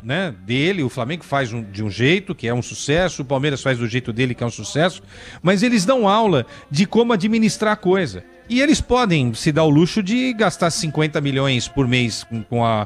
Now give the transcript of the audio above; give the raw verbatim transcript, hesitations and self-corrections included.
né, dele, o Flamengo faz um, de um jeito, que é um sucesso, o Palmeiras faz do jeito dele, que é um sucesso, mas eles dão aula de como administrar a coisa. E eles podem se dar o luxo de gastar cinquenta milhões por mês com, com, a,